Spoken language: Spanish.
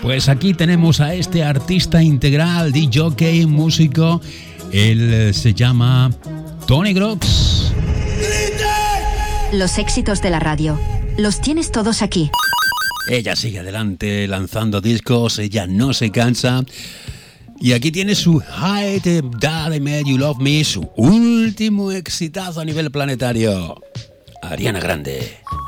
Pues aquí tenemos a este artista integral, DJ, músico. Él se llama Tony Grox. Los éxitos de la radio. Los tienes todos aquí. Ella sigue adelante lanzando discos, ella no se cansa. Y aquí tiene su Hide That I Made You Love Me, su último exitazo a nivel planetario. Ariana Grande.